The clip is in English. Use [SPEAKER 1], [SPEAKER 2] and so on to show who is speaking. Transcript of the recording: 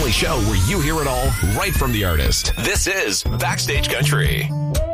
[SPEAKER 1] only show where you hear it all right from the artist. This is Backstage Country.